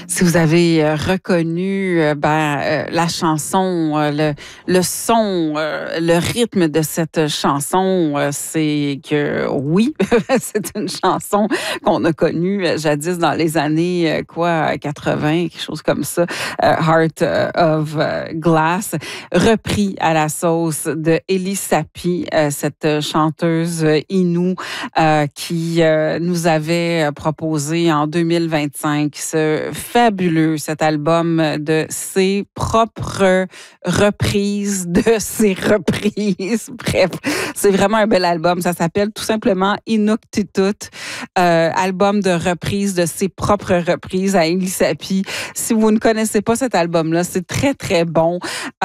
Si vous avez reconnu la chanson, le son, le rythme de cette chanson, c'est que oui, c'est une chanson qu'on a connue jadis dans les années 80, quelque chose comme ça, Heart of Glass, repris à la sauce de Ellie Sapi, cette chanteuse Innu qui nous avait proposé en 2025 ce fabuleux, cet album de ses propres reprises de ses reprises. Bref, c'est vraiment un bel album. Ça s'appelle tout simplement Inuktitut, album de reprises de ses propres reprises à Ellie Sapi. Si vous ne connaissez pas cet album-là, c'est très, très bon.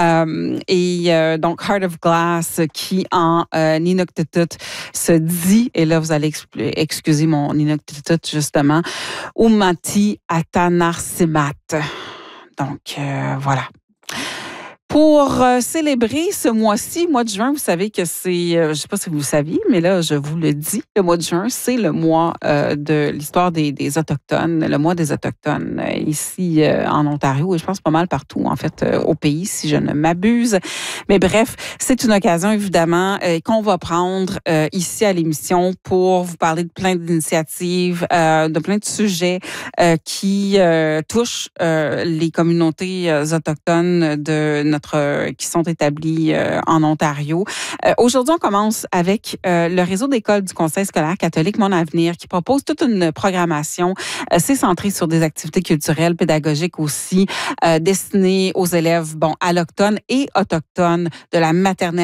Donc, Heart of Glass qui en Inuktitut se dit, et là, vous allez excuser mon Inuktitut justement, Umati Atanarsimat. Donc, voilà. Pour célébrer ce mois-ci, mois de juin, vous savez que c'est, je ne sais pas si vous le saviez, mais là, je vous le dis, le mois de juin, c'est le mois de l'histoire des Autochtones, le mois des Autochtones ici en Ontario et je pense pas mal partout, en fait, au pays, si je ne m'abuse. Mais bref, c'est une occasion, évidemment, qu'on va prendre ici à l'émission pour vous parler de plein d'initiatives, de plein de sujets qui touchent les communautés autochtones de qui sont établis en Ontario. Aujourd'hui, on commence avec le réseau d'écoles du Conseil scolaire catholique Mon Avenir qui propose toute une programmation. C'est centré sur des activités culturelles, pédagogiques aussi, destinées aux élèves allochtones et autochtones de la maternelle